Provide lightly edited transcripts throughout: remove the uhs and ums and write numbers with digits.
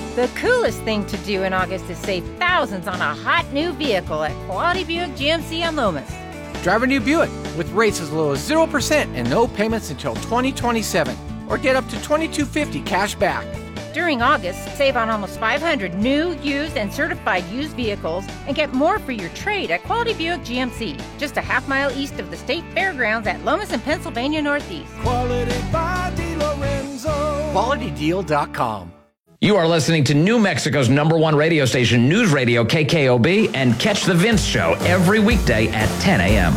The coolest thing to do in August is save thousands on a hot new vehicle at Quality Buick GMC on Lomas. Drive a new Buick with rates as low as 0% and no payments until 2027. Or get up to $2,250 cash back. During August, save on almost 500 new, used, and certified used vehicles and get more for your trade at Quality Buick GMC, just a half-mile east of the State Fairgrounds at Lomas and Pennsylvania Northeast. Quality by DiLorenzo. QualityDeal.com. You are listening to New Mexico's #1 radio station, News Radio KKOB, and catch The Vince Show every weekday at 10 a.m.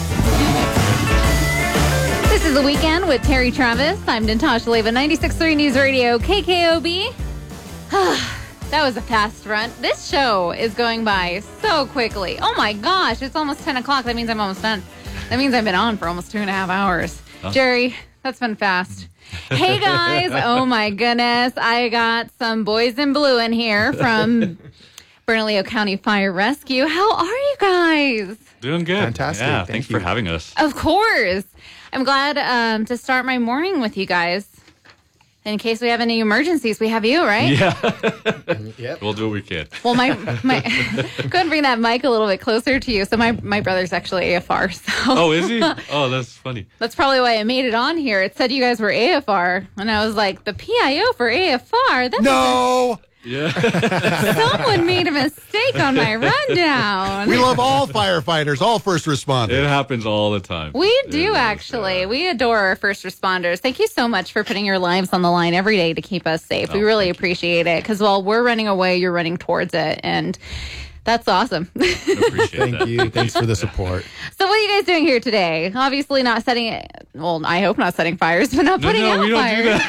This is The Weekend with Terry Travis. I'm Natasha Leva, 96.3 News Radio KKOB. That was a fast run. This show is going by so quickly. Oh my gosh, it's almost 10 o'clock. That means I'm almost done. That means I've been on for almost 2.5 hours. Oh. Jerry, that's been fast. Hey guys, oh my goodness. I got some boys in blue in here from Bernalillo County Fire Rescue. How are you guys? Doing good. Fantastic. Yeah, thanks for having us. Of course. I'm glad to start my morning with you guys. In case we have any emergencies, we have you, right? Yeah. Yep. We'll do what we can. Well, my go ahead and bring that mic a little bit closer to you. So my brother's actually AFR. So. Oh, is he? Oh, that's funny. That's probably why I made it on here. It said you guys were AFR. And I was like, the PIO for AFR? That's no! Yeah. Someone made a mistake on my rundown. We love all firefighters, all first responders. It happens all the time. We do, actually. We adore our first responders. Thank you so much for putting your lives on the line every day to keep us safe. We really appreciate it because while we're running away, you're running towards it. And that's awesome. Thank you. Thanks for the support. So what are you guys doing here today? Obviously not setting, well, I hope not setting fires, but not putting out fires.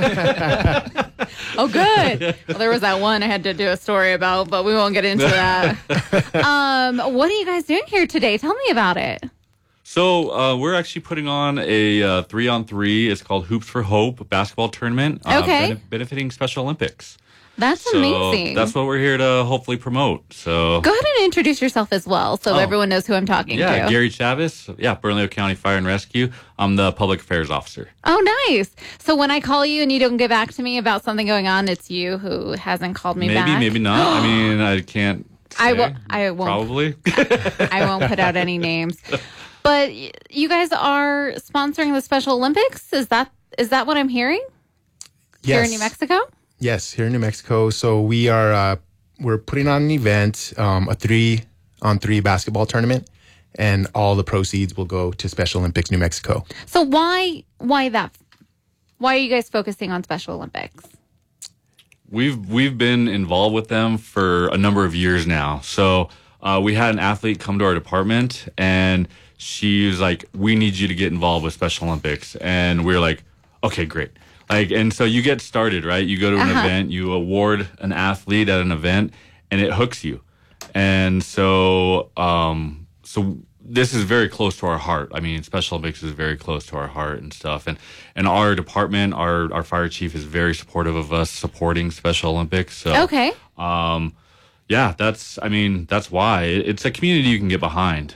Oh, good. Well, there was that one I had to do a story about, but we won't get into that. What are you guys doing here today? Tell me about it. So we're actually putting on a 3-on-3. It's called Hoops for Hope basketball tournament. Okay. Benefiting Special Olympics. That's amazing. That's what we're here to hopefully promote. So go ahead and introduce yourself as well so everyone knows who I'm talking to. Yeah, Gary Chavez. Yeah, Bernalillo County Fire and Rescue. I'm the public affairs officer. Oh, nice. So when I call you and you don't get back to me about something going on, it's you who hasn't called me back? Maybe not. I mean, I can't say. I won't. Probably. I won't put out any names. But you guys are sponsoring the Special Olympics? Is that what I'm hearing? Yes. Here in New Mexico? Yes, here in New Mexico. So we're putting on an event, a 3-on-3 basketball tournament, and all the proceeds will go to Special Olympics New Mexico. So why that? Why are you guys focusing on Special Olympics? We've been involved with them for a number of years now. So we had an athlete come to our department, and she was like, "We need you to get involved with Special Olympics," and we were like, "Okay, great." And so you get started, right? You go to an event, you award an athlete at an event, and it hooks you. And so, this is very close to our heart. I mean, Special Olympics is very close to our heart and stuff. And our department, our fire chief is very supportive of us supporting Special Olympics. So, okay. Yeah, that's why it's a community you can get behind.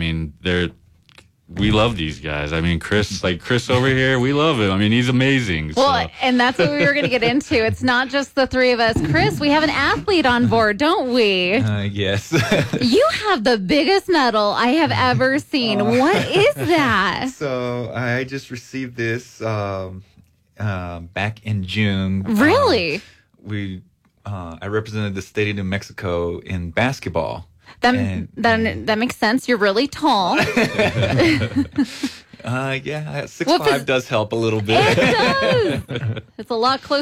We love these guys. I mean, Chris over here, we love him. I mean, he's amazing. Well, and that's what we were going to get into. It's not just the three of us. Chris, we have an athlete on board, don't we? Yes. You have the biggest medal I have ever seen. What is that? So I just received this back in June. Really? I represented the state of New Mexico in basketball. That makes sense. You're really tall. Yeah, 6'5" does help a little bit. It does. It's a lot closer